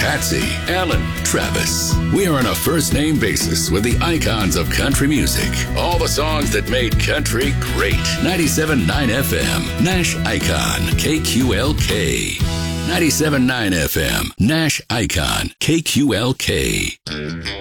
Patsy, Alan, Travis. We are on a first-name basis with the icons of country music. All the songs that made country great. 97.9 FM, Nash Icon, KQLK. 97.9 FM, Nash Icon, KQLK.